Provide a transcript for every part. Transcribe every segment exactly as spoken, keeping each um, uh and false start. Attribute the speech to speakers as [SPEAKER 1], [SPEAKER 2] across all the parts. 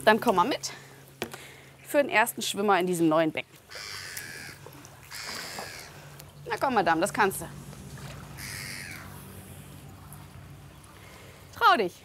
[SPEAKER 1] Dann komm mal mit für den ersten Schwimmer in diesem neuen Becken. Na komm, Madame, das kannst du. Trau dich.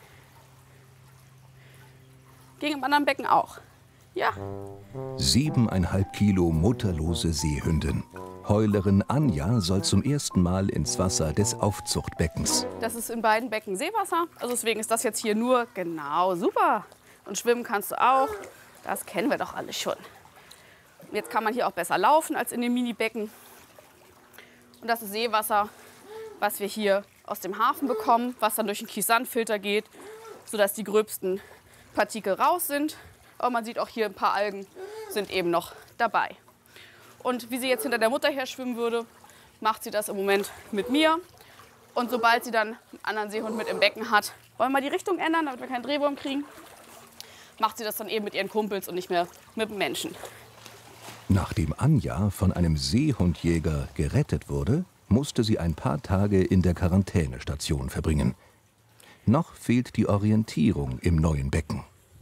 [SPEAKER 1] Ging im anderen Becken auch. Ja.
[SPEAKER 2] Siebeneinhalb Kilo mutterlose Seehündin. Heulerin Anja soll zum ersten Mal ins Wasser des Aufzuchtbeckens.
[SPEAKER 1] Das ist in beiden Becken Seewasser. Also deswegen ist das jetzt hier nur genau super. Und schwimmen kannst du auch. Das kennen wir doch alle schon. Jetzt kann man hier auch besser laufen als in den Mini-Becken. Und das ist Seewasser, was wir hier aus dem Hafen bekommen, was dann durch den Kies-Sand-Filter geht, sodass die gröbsten Partikel raus sind. Aber man sieht auch hier, ein paar Algen sind eben noch dabei. Und wie sie jetzt hinter der Mutter her schwimmen würde, macht sie das im Moment mit mir. Und sobald sie dann einen anderen Seehund mit im Becken hat, wollen wir die Richtung ändern, damit wir keinen Drehwurm kriegen, macht sie das dann eben mit ihren Kumpels und nicht mehr mit dem Menschen.
[SPEAKER 2] Nachdem Anja von einem Seehundjäger gerettet wurde, musste sie ein paar Tage in der Quarantänestation verbringen. Noch fehlt die Orientierung im neuen Becken.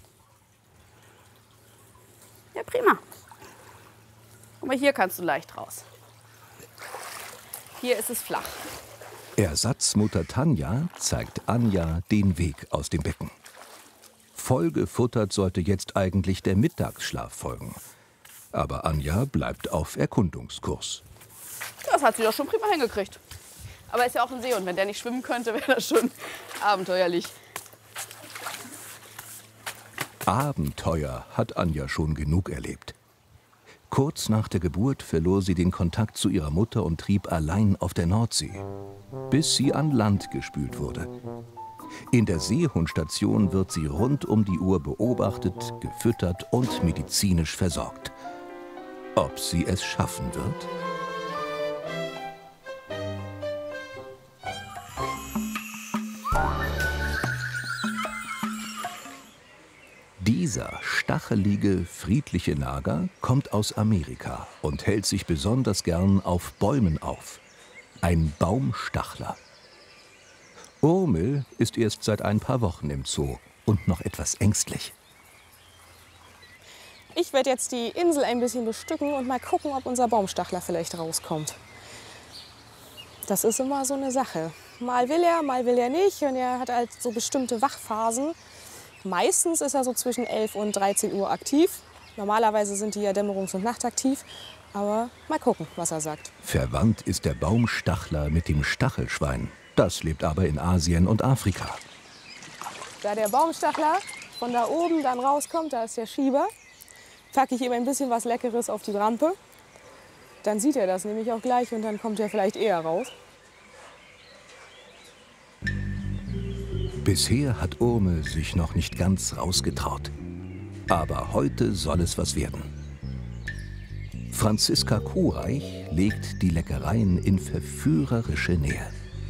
[SPEAKER 1] Ja, prima. Guck mal, hier kannst du leicht raus. Hier ist es flach.
[SPEAKER 2] Ersatzmutter Tanja zeigt Anja den Weg aus dem Becken. Vollgefuttert sollte jetzt eigentlich der Mittagsschlaf folgen. Aber Anja bleibt auf Erkundungskurs.
[SPEAKER 1] Das hat sie doch schon prima hingekriegt. Aber ist ja auch ein Seehund. Wenn der nicht schwimmen könnte, wäre das schon abenteuerlich.
[SPEAKER 2] Abenteuer hat Anja schon genug erlebt. Kurz nach der Geburt verlor sie den Kontakt zu ihrer Mutter und trieb allein auf der Nordsee, bis sie an Land gespült wurde. In der Seehundstation wird sie rund um die Uhr beobachtet, gefüttert und medizinisch versorgt. Ob sie es schaffen wird? Dieser stachelige, friedliche Nager kommt aus Amerika und hält sich besonders gern auf Bäumen auf. Ein Baumstachler. Urmel ist erst seit ein paar Wochen im Zoo und noch etwas ängstlich.
[SPEAKER 3] Ich werde jetzt die Insel ein bisschen bestücken und mal gucken, ob unser Baumstachler vielleicht rauskommt. Das ist immer so eine Sache. Mal will er, mal will er nicht. Und er hat halt so bestimmte Wachphasen. Meistens ist er so zwischen elf und dreizehn Uhr aktiv. Normalerweise sind die ja dämmerungs- und nachtaktiv. Aber mal gucken, was er sagt.
[SPEAKER 2] Verwandt ist der Baumstachler mit dem Stachelschwein. Das lebt aber in Asien und Afrika.
[SPEAKER 3] Da der Baumstachler von da oben dann rauskommt, da ist der Schieber, packe ich ihm ein bisschen was Leckeres auf die Rampe. Dann sieht er das nämlich auch gleich und dann kommt er vielleicht eher raus.
[SPEAKER 2] Bisher hat Urmel sich noch nicht ganz rausgetraut. Aber heute soll es was werden. Franziska Kuhreich legt die Leckereien in verführerische Nähe.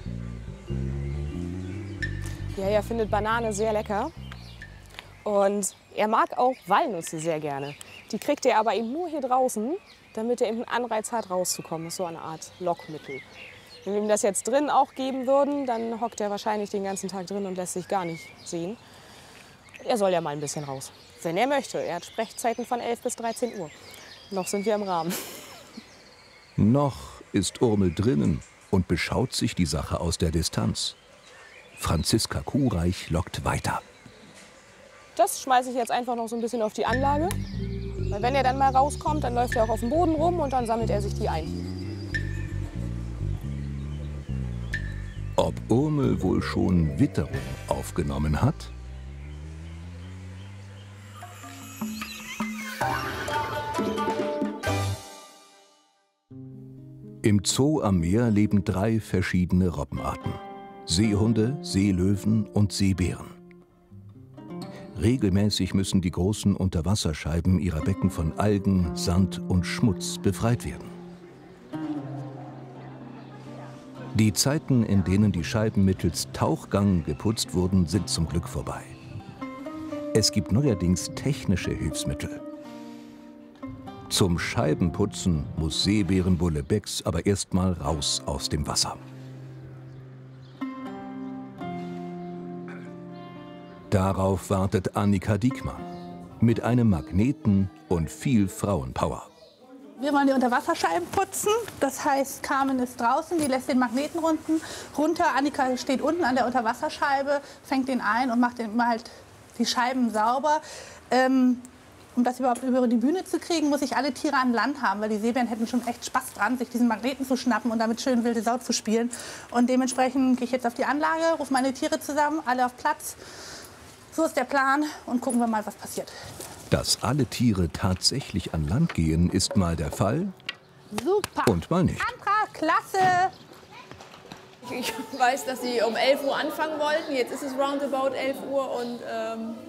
[SPEAKER 3] Ja, er findet Banane sehr lecker. Und er mag auch Walnüsse sehr gerne. Die kriegt er aber eben nur hier draußen, damit er eben einen Anreiz hat, rauszukommen. Das ist so eine Art Lockmittel. Wenn wir ihm das jetzt drin auch geben würden, dann hockt er wahrscheinlich den ganzen Tag drin und lässt sich gar nicht sehen. Er soll ja mal ein bisschen raus, wenn er möchte. Er hat Sprechzeiten von elf bis dreizehn Uhr. Noch sind wir im Rahmen.
[SPEAKER 2] Noch ist Urmel drinnen und beschaut sich die Sache aus der Distanz. Franziska Kuhreich lockt weiter.
[SPEAKER 3] Das schmeiße ich jetzt einfach noch so ein bisschen auf die Anlage. Weil wenn er dann mal rauskommt, dann läuft er auch auf dem Boden rum und dann sammelt er sich die ein.
[SPEAKER 2] Ob Urmel wohl schon Witterung aufgenommen hat? Im Zoo am Meer leben drei verschiedene Robbenarten: Seehunde, Seelöwen und Seebären. Regelmäßig müssen die großen Unterwasserscheiben ihrer Becken von Algen, Sand und Schmutz befreit werden. Die Zeiten, in denen die Scheiben mittels Tauchgang geputzt wurden, sind zum Glück vorbei. Es gibt neuerdings technische Hilfsmittel. Zum Scheibenputzen muss Seebärenbulle Becks aber erstmal raus aus dem Wasser. Darauf wartet Annika Diekmann. Mit einem Magneten und viel Frauenpower.
[SPEAKER 4] Wir wollen die Unterwasserscheiben putzen. Das heißt, Carmen ist draußen, die lässt den Magneten unten runter. Annika steht unten an der Unterwasserscheibe, fängt den ein und macht den, halt die Scheiben sauber. Ähm, um das überhaupt über die Bühne zu kriegen, muss ich alle Tiere an Land haben, weil die Seebären hätten schon echt Spaß dran, sich diesen Magneten zu schnappen und damit schön wilde Sau zu spielen. Und dementsprechend gehe ich jetzt auf die Anlage, rufe meine Tiere zusammen, alle auf Platz. So ist der Plan und gucken wir mal, was passiert.
[SPEAKER 2] Dass alle Tiere tatsächlich an Land gehen, ist mal der Fall
[SPEAKER 4] Super.
[SPEAKER 2] und mal nicht.
[SPEAKER 4] Antrag, klasse.
[SPEAKER 5] Ich weiß, dass Sie um elf Uhr anfangen wollten. Jetzt ist es roundabout elf Uhr und ähm